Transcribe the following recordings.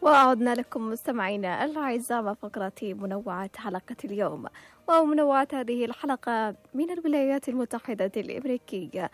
وعدنا لكم مستمعينا الأعزاء مع فقرة منوعات حلقة اليوم. ومنوعات هذه الحلقة من الولايات المتحدة الأمريكية.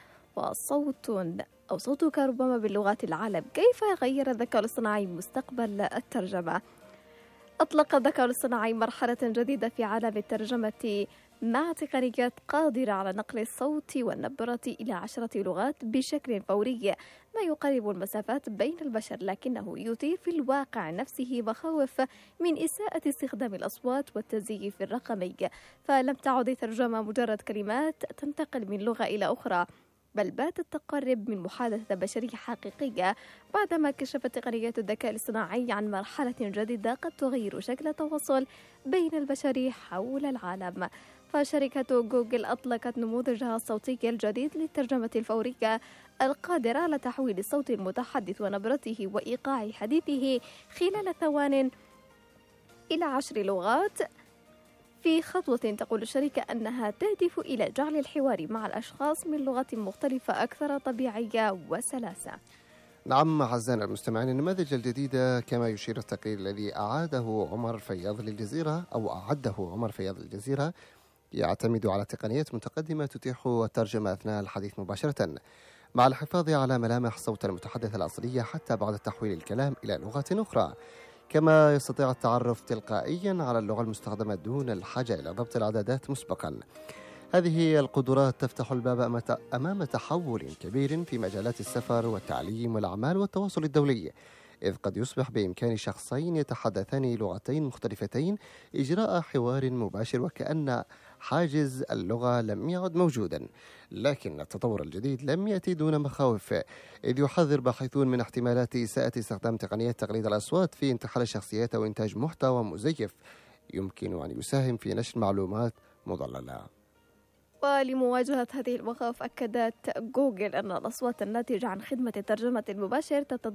صوتك ربما بلغات العالم، كيف يغير الذكاء الاصطناعي مستقبل الترجمة؟ أطلق الذكاء الاصطناعي مرحلة جديدة في عالم الترجمة مع تقنيات قادرة على نقل الصوت والنبرة إلى 10 لغات بشكل فوري، ما يقرب المسافات بين البشر، لكنه يثير في الواقع نفسه مخاوف من إساءة استخدام الأصوات والتزييف الرقمي. فلم تعد الترجمة مجرد كلمات تنتقل من لغة إلى أخرى، بل باتت تقرب من محادثة بشرية حقيقية، بعدما كشفت تقنيات الذكاء الاصطناعي عن مرحلة جديدة قد تغير شكل التواصل بين البشر حول العالم. فشركة جوجل أطلقت نموذجها الصوتي الجديد للترجمة الفورية، القادر على تحويل صوت المتحدث ونبرته وإيقاع حديثه خلال ثوان إلى 10 لغات، في خطوة تقول الشركة أنها تهدف إلى جعل الحوار مع الأشخاص من لغات مختلفة أكثر طبيعية وسلاسة. نعم أعزائنا المستمعين، النماذج الجديدة كما يشير التقرير الذي أعده عمر فياض للجزيرة يعتمد على تقنيات متقدمة تتيح الترجمة أثناء الحديث مباشرة، مع الحفاظ على ملامح صوت المتحدث الأصلية حتى بعد تحويل الكلام إلى لغة أخرى. كما يستطيع التعرف تلقائيا على اللغة المستخدمة دون الحاجة إلى ضبط الإعدادات مسبقا. هذه القدرات تفتح الباب أمام تحول كبير في مجالات السفر والتعليم والأعمال والتواصل الدولي، إذ قد يصبح بإمكان شخصين يتحدثان لغتين مختلفتين إجراء حوار مباشر وكأن حاجز اللغة لم يعد موجودا. لكن التطور الجديد لم يأتي دون مخاوف، إذ يحذر باحثون من احتمالات إساءة استخدام تقنيات تقليد الأصوات في انتحال الشخصيات أو إنتاج محتوى مزيف يمكن أن يساهم في نشر معلومات مضللة. ولمواجهة هذه المخاوف، أكدت جوجل أن الأصوات الناتجة عن خدمة الترجمة المباشرة